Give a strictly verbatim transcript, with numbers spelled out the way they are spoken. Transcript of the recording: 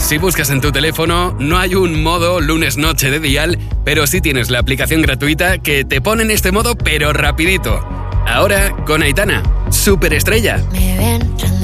Si buscas en tu teléfono, no hay un modo lunes noche de Dial, pero sí tienes la aplicación gratuita que te pone en este modo pero rapidito. Ahora con Aitana, Superestrella. Me ven